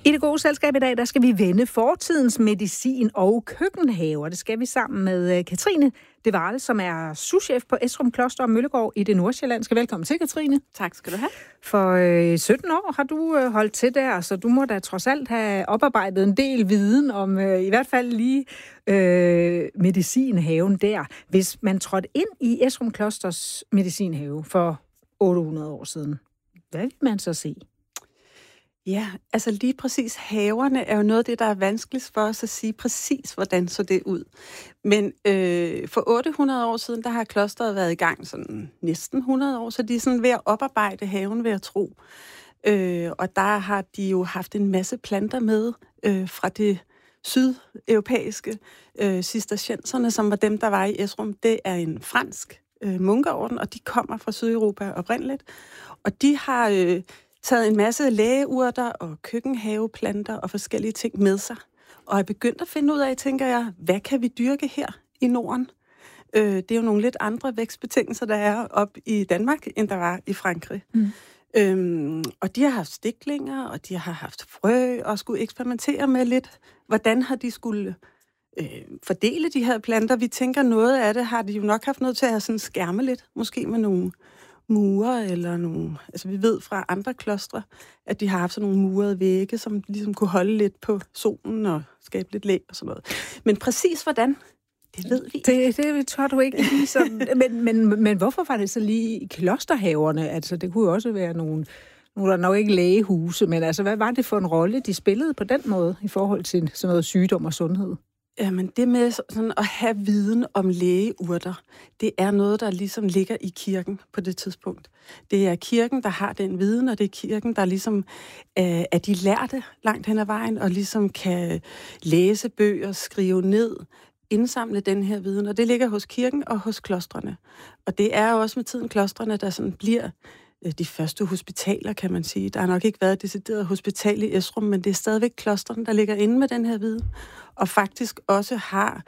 I det gode selskab i dag, der skal vi vende fortidens medicin og køkkenhaver. Det skal vi sammen med Katrine De Waal, som er souschef på Esrum Kloster og Møllegård i det nordsjællandske. Velkommen til, Katrine. Tak skal du have. For 17 år har du holdt til der, så du må da trods alt have oparbejdet en del viden om i hvert fald lige medicinhaven der. Hvis man trådte ind i Esrum Klosters medicinhave for 800 år siden, hvad vil man så se? Ja, altså lige præcis haverne er jo noget af det, der er vanskeligt for os at sige præcis, hvordan så det ud. Men for 800 år siden, der har klosteret været i gang sådan næsten 100 år, så de er sådan ved at oparbejde haven, ved at tro. Og der har de jo haft en masse planter med fra det sydeuropæiske cistercienserne, som var dem, der var i Esrum. Det er en fransk munkeorden, og de kommer fra Sydeuropa oprindeligt. Og de har taget en masse lægeurter og køkkenhaveplanter og forskellige ting med sig. Og er begyndt at finde ud af, tænker jeg, hvad kan vi dyrke her i Norden? Det er jo nogle lidt andre vækstbetingelser, der er op i Danmark, end der var i Frankrig. Og de har haft stiklinger, og de har haft frø, og skulle eksperimentere med lidt, hvordan har de skulle fordele de her planter. Vi tænker, noget af det har de jo nok haft noget til at have sådan skærme lidt, måske med nogle mure eller nogle. Altså vi ved fra andre klostre, at de har haft sådan nogle murede vægge, som ligesom kunne holde lidt på solen og skabe lidt læ og sådan noget. Men præcis hvordan, det ved vi ikke. Det tør du ikke lige sådan. Men hvorfor var det så lige i klosterhaverne? Altså det kunne jo også være nogle der nok ikke lægehuse, men altså hvad var det for en rolle, de spillede på den måde i forhold til sådan noget sygdom og sundhed? Jamen, det med sådan at have viden om lægeurter, det er noget, der ligesom ligger i kirken på det tidspunkt. Det er kirken, der har den viden, og det er kirken, der ligesom er de lærte langt hen ad vejen, og ligesom kan læse bøger, skrive ned, indsamle den her viden, og det ligger hos kirken og hos klostrene. Og det er også med tiden klostrene, der sådan bliver de første hospitaler, kan man sige. Der har nok ikke været et decideret hospital i Esrum, men det er stadigvæk klostrene, der ligger inde med den her viden, og faktisk også har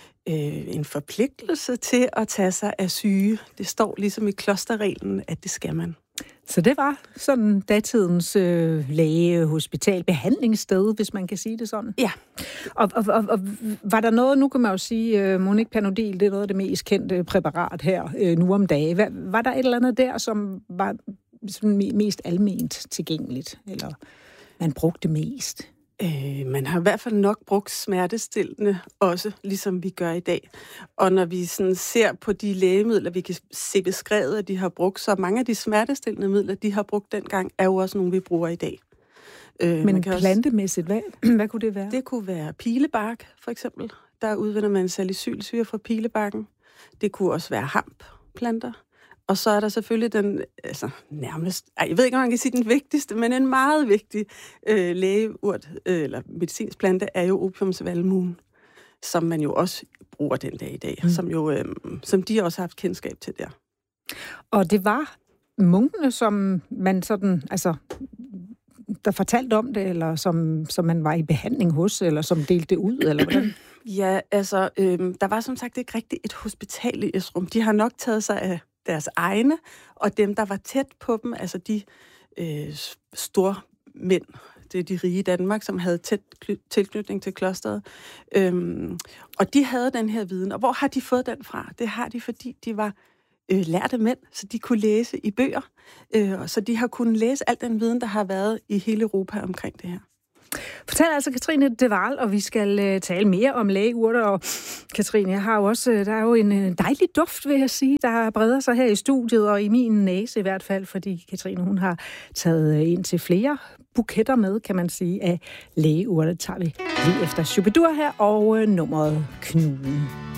en forpligtelse til at tage sig af syge. Det står ligesom i klosterreglen, at det skal man. Så det var sådan datidens læge, hospital, behandlingssted, hvis man kan sige det sådan? Ja. Og var der noget, nu kan man jo sige, Monique Panodil, det er noget af det mest kendte præparat her nu om dagen. Var der et eller andet der, som var sådan mest alment tilgængeligt, eller man brugte mest? Man har i hvert fald nok brugt smertestillende også, ligesom vi gør i dag. Og når vi sådan ser på de lægemidler, vi kan se beskrevet, at de har brugt, så mange af de smertestillende midler, de har brugt dengang, er jo også nogle, vi bruger i dag. Men plantemæssigt, hvad kunne det være? Det kunne være pilebark, for eksempel. Der udvinder man salicylsyre fra pilebarken. Det kunne også være hampplanter. Og så er der selvfølgelig den, altså nærmest, jeg ved ikke, om man kan sige den vigtigste, men en meget vigtig lægeurt, eller medicinsk plante, er jo opiumsvalmuen, som man jo også bruger den dag i dag, som de også har haft kendskab til der. Og det var munkene, som man sådan, altså, der fortalte om det, eller som man var i behandling hos, eller som delte det ud, eller hvordan? Ja, altså, der var som sagt ikke rigtig et hospital i Esrum. De har nok taget sig af deres egne, og dem, der var tæt på dem, altså de store mænd, det er de rige i Danmark, som havde tæt tilknytning til klosteret. Og de havde den her viden. Og hvor har de fået den fra? Det har de, fordi de var lærte mænd, så de kunne læse i bøger. Så de har kunnet læse al den viden, der har været i hele Europa omkring det her. Fortæl altså Katrine De Waal, og vi skal tale mere om lægeurter. Og Katrine, jeg har jo også, der er jo en dejlig duft, vil jeg sige, der breder sig her i studiet, og i min næse i hvert fald, fordi Katrine, hun har taget ind til flere buketter med, kan man sige, af lægeurter. Det tager vi lige efter Shubidur her, og nummeret Knuden.